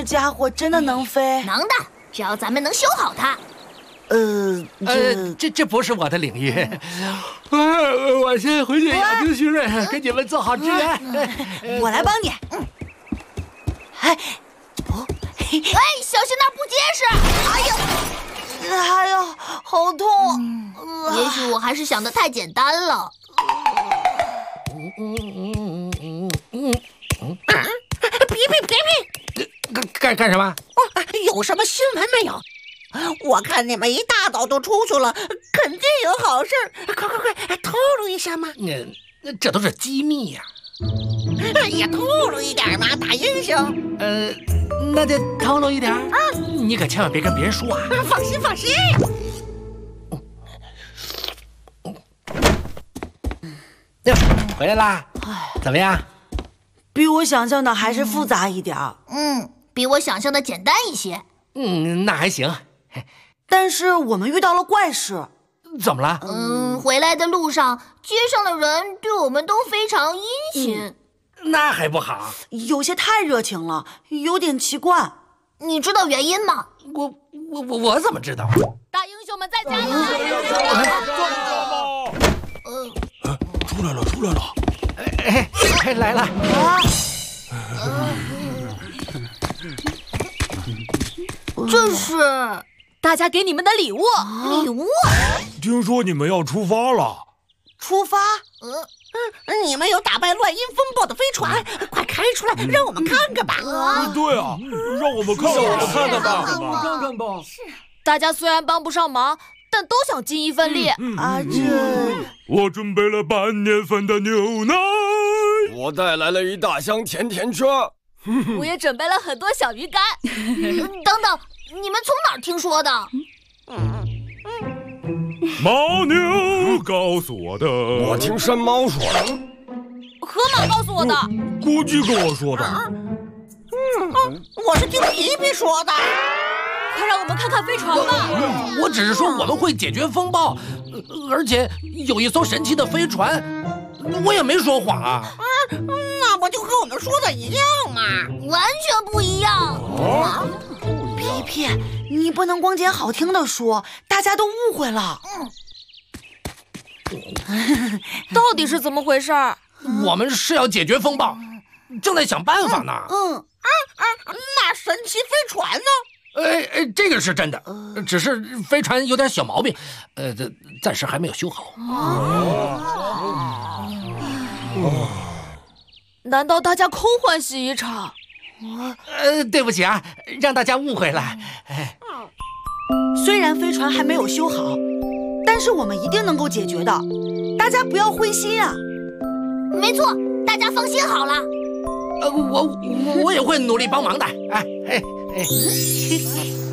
家伙真的能飞？ 能的，只要咱们能修好它。 这不是我的领域。我先回去养精蓄锐，给你们做好支援。 我来帮你。 哎，小心那不结实！ 哎呦，好痛！ 也许我还是想的太简单了。 别！ 干什么？ 有什么新闻没有？我看你们一大早就出去了，肯定有好事。快，透露一下嘛！ 这都是机密呀。 也透露一点嘛，大英雄。 那就透露一点。你可千万别跟别人说啊！ 放心。 回来啦？怎么样？ 比我想象的还是复杂一点。 比我想象的简单一些。 那还行。 但是我们遇到了怪事。 怎么了？ 回来的路上，街上的人对我们都非常殷勤。 那还不好？ 有些太热情了，有点奇怪。 你知道原因吗？ 我怎么知道？ 大英雄们在家了！ 出来了！ 来了！ 这是大家给你们的礼物。 礼物？ 听说你们要出发了？ 出发？ 你们有打败乱音风暴的飞船，快开出来，让我们看看吧！ 对啊，让我们看看吧。 是，大家虽然帮不上忙，但都想尽一份力。 我准备了半年份的牛奶， 我带来了一大箱甜甜圈， 我也准备了很多小鱼干。 等等，你们从哪儿听说的？ 牦牛告诉我的， 我听山猫说的， 河马告诉我的， 估计跟我说的。 我是听皮皮说的。 快让我们看看飞船吧！ 我只是说我们会解决风暴，而且有一艘神奇的飞船，我也没说谎啊。 那不就和我们说的一样吗？ 完全不一样。 皮皮，你不能光捡好听的说，大家都误会了。 到底是怎么回事？ 我们是要解决风暴，正在想办法呢。 那神奇飞船呢？ 这个是真的，只是飞船有点小毛病，暂时还没有修好。 难道大家空欢喜一场？ 对不起啊，让大家误会了。 虽然飞船还没有修好，但是我们一定能够解决的，大家不要灰心啊！ 没错，大家放心好了。 我也会努力帮忙的。